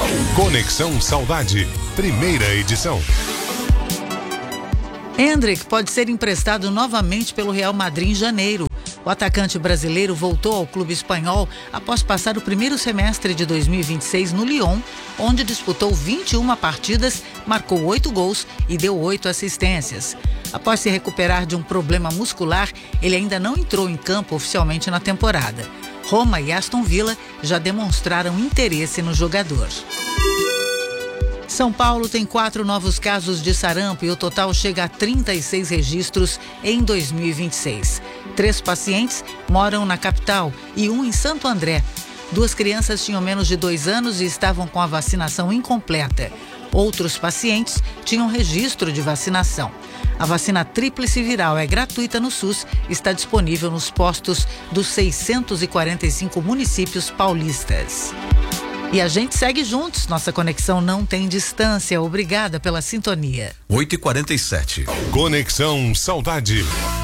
Conexão Saudade, primeira edição. Endrick pode ser emprestado novamente pelo Real Madrid em janeiro. O atacante brasileiro voltou ao clube espanhol após passar o primeiro semestre de 2026 no Lyon, onde disputou 21 partidas, marcou 8 gols e deu 8 assistências. Após se recuperar de um problema muscular, ele ainda não entrou em campo oficialmente na temporada. Roma e Aston Villa já demonstraram interesse no jogador. São Paulo tem 4 novos casos de sarampo e o total chega a 36 registros em 2026. 3 pacientes moram na capital e 1 em Santo André. 2 crianças tinham menos de 2 anos e estavam com a vacinação incompleta. Outros pacientes tinham registro de vacinação. A vacina tríplice viral é gratuita no SUS e está disponível nos postos dos 645 municípios paulistas. E a gente segue juntos, nossa conexão não tem distância. Obrigada pela sintonia. 8h47. Conexão Saudade.